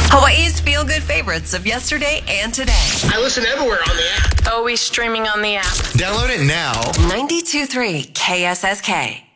Hawaii's feel-good favorites of yesterday and today. I listen everywhere on the app. Always streaming on the app. Download it now. 92.3 KSSK.